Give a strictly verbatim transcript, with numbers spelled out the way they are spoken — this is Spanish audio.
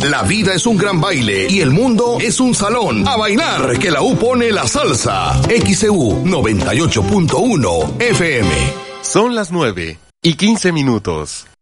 La vida es un gran baile y el mundo es un salón. A bailar, que la U pone la salsa. X C U noventa y ocho punto uno F M. Son las nueve y quince minutos.